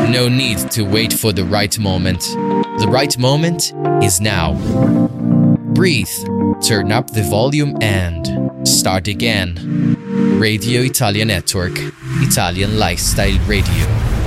No need to wait for the right moment. The right moment is now. Breathe, turn up the volume and start again. Radio Italia Network, Italian Lifestyle Radio.